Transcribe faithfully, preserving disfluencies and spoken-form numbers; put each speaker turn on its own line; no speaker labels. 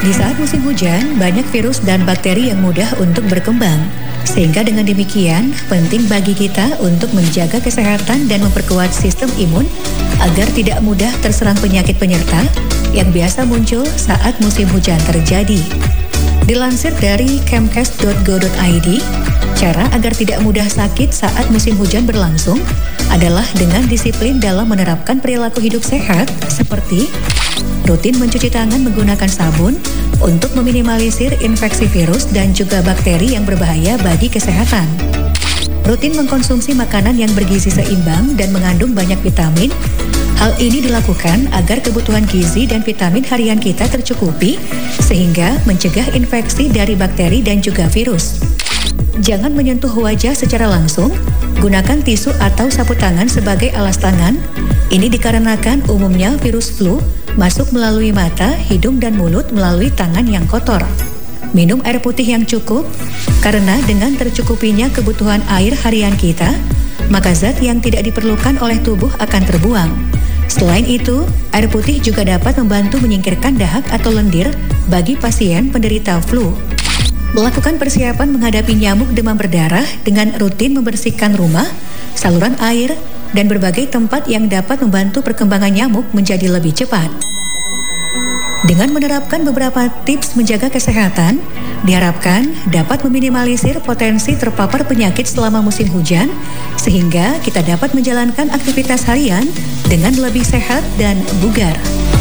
Di saat musim hujan, banyak virus dan bakteri yang mudah untuk berkembang. Sehingga dengan demikian, penting bagi kita untuk menjaga kesehatan dan memperkuat sistem imun agar tidak mudah terserang penyakit penyerta yang biasa muncul saat musim hujan terjadi. Dilansir dari kemkes dot go dot i d, cara agar tidak mudah sakit saat musim hujan berlangsung adalah dengan disiplin dalam menerapkan perilaku hidup sehat seperti rutin mencuci tangan menggunakan sabun untuk meminimalisir infeksi virus dan juga bakteri yang berbahaya bagi kesehatan. Rutin mengkonsumsi makanan yang bergizi seimbang dan mengandung banyak vitamin. Hal ini dilakukan agar kebutuhan gizi dan vitamin harian kita tercukupi sehingga mencegah infeksi dari bakteri dan juga virus. Jangan menyentuh wajah secara langsung, gunakan tisu atau sapu tangan sebagai alas tangan. Ini dikarenakan umumnya virus flu masuk melalui mata, hidung, dan mulut melalui tangan yang kotor. Minum air putih yang cukup, karena dengan tercukupinya kebutuhan air harian kita, maka zat yang tidak diperlukan oleh tubuh akan terbuang. Selain itu, air putih juga dapat membantu menyingkirkan dahak atau lendir bagi pasien penderita flu. Melakukan persiapan menghadapi nyamuk demam berdarah dengan rutin membersihkan rumah, saluran air, dan berbagai tempat yang dapat membantu perkembangan nyamuk menjadi lebih cepat. Dengan menerapkan beberapa tips menjaga kesehatan, diharapkan dapat meminimalisir potensi terpapar penyakit selama musim hujan, sehingga kita dapat menjalankan aktivitas harian dengan lebih sehat dan bugar.